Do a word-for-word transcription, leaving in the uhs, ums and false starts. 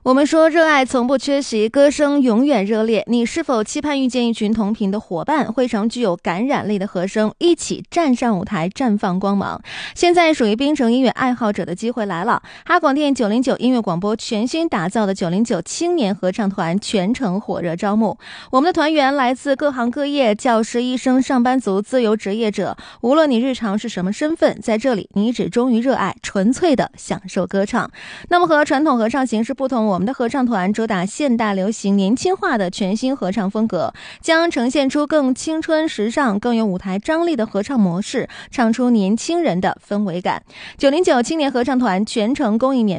我们说热爱从不缺席，歌声永远热烈。你是否期盼遇见一群同频的伙伴，汇成具有感染力的和声，一起站上舞台绽放光芒？现在属于槟城音乐爱好者的机会来了。哈广电九零九音乐广播全新打造的九零九青年合唱团全程火热招募。我们的团员来自各行各业，教师、医生、上班族、自由职业者，无论你日常是什么身份，在这里你只忠于热爱，纯粹的享受歌唱。那么和传统合唱形式不同，我们的合唱团主打现代流行年轻化的全新合唱风格，将呈现出更青春时尚、更有舞台张力的合唱模式，唱出年轻人的氛围感。九零九青年合唱团全程公益免